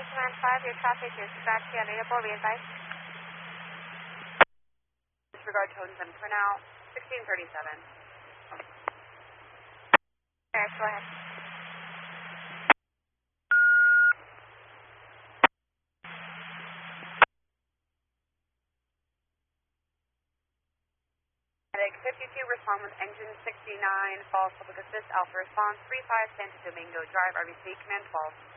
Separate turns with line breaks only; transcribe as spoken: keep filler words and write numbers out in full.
Command five, your traffic is dispatched available, be advised.
Disregard tone seven for now, sixteen thirty-seven.
Alright, go ahead.
Medic fifty-two, respond with engine sixty-nine, false public assist, Alpha response, three five Santo Domingo Drive, R B C, command twelve.